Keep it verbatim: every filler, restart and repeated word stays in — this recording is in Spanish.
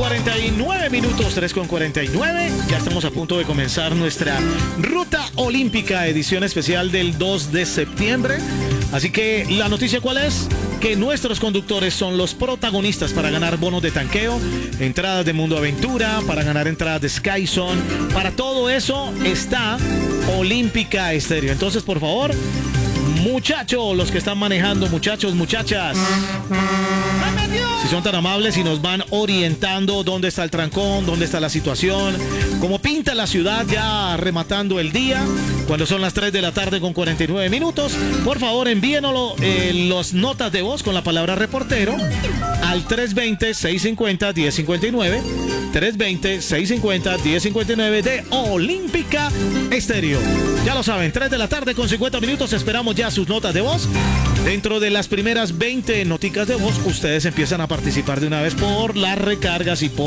cuarenta y nueve minutos, tres con cuarenta y nueve. Ya estamos a punto de comenzar nuestra Ruta Olímpica, edición especial del dos de septiembre. Así que, ¿la noticia cuál es? Que nuestros conductores son los protagonistas para ganar bonos de tanqueo, entradas de Mundo Aventura, para ganar entradas de SkyZone. Para todo eso está Olímpica Estéreo. Entonces, por favor, muchachos, los que están manejando, muchachos, muchachas, si son tan amables y nos van orientando dónde está el trancón, dónde está la situación, cómo pinta la ciudad ya rematando el día, cuando son las tres de la tarde con cuarenta y nueve minutos, por favor envíenoslo eh, los notas de voz con la palabra reportero al tres dos cero, seis cinco cero, uno cero cinco nueve, tres dos cero, seis cinco cero, uno cero cinco nueve de Olímpica Estéreo. Ya lo saben, tres de la tarde con cincuenta minutos, esperamos ya sus notas de voz. Dentro de las primeras veinte noticas de voz, ustedes empiezan a participar de una vez por las recargas y por